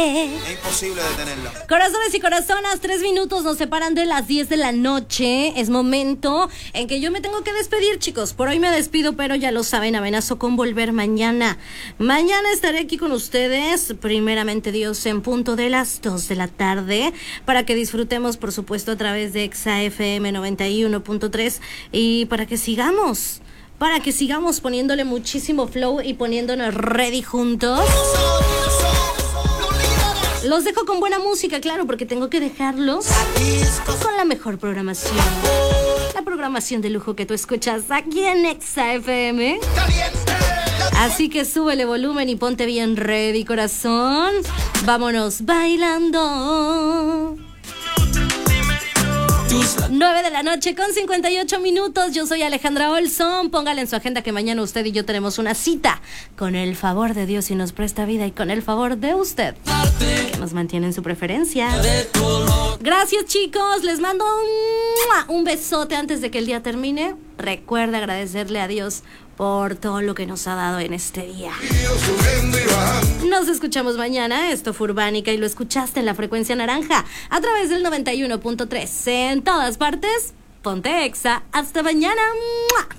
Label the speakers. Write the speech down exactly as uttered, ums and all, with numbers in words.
Speaker 1: Es imposible detenerla.
Speaker 2: Corazones y corazonas, tres minutos nos separan de las diez de la noche. Es momento en que yo me tengo que despedir, chicos. Por hoy me despido, pero ya lo saben, amenazo con volver mañana. Mañana estaré aquí con ustedes, primeramente Dios, en punto de las dos de la tarde, para que disfrutemos, por supuesto, a través de Exa F M noventa y uno punto tres y para que sigamos, para que sigamos poniéndole muchísimo flow y poniéndonos ready juntos. Los dejo con buena música, claro, porque tengo que dejarlos con la mejor programación. La programación de lujo que tú escuchas aquí en Exa F M. Así que súbele volumen y ponte bien ready, corazón. Vámonos bailando. nueve de la noche con cincuenta y ocho minutos. Yo soy Alejandra Olson. Póngale en su agenda que mañana usted y yo tenemos una cita con el favor de Dios y nos presta vida, y con el favor de usted que nos mantiene en su preferencia. Gracias, chicos. Les mando un, un besote antes de que el día termine. Recuerda agradecerle a Dios por todo lo que nos ha dado en este día. Nos escuchamos mañana. Esto fue Urbánica y lo escuchaste en la frecuencia naranja a través del noventa y uno punto tres. En todas partes, ponte Exa. Hasta mañana. ¡Mua!